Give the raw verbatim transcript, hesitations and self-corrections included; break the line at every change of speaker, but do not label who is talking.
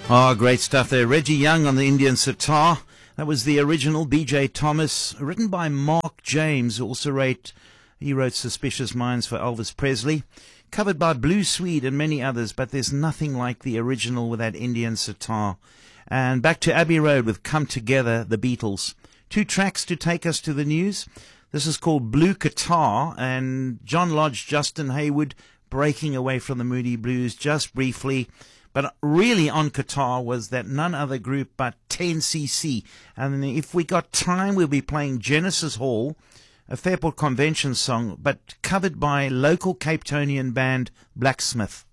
Oh, great stuff there. Reggie Young on the Indian sitar. That was the original B J Thomas, written by Mark James, who also wrote, he wrote Suspicious Minds for Elvis Presley. Covered by Blue Swede and many others, but there's nothing like the original with that Indian sitar. And back to Abbey Road with Come Together, the Beatles. Two tracks to take us to the news. This is called Blue Guitar, and John Lodge, Justin Hayward breaking away from the Moody Blues just briefly. But really on guitar was that none other group but ten C C. And if we got time, we'll be playing Genesis Hall, a Fairport Convention song, but covered by local Cape Townian band Blacksmith.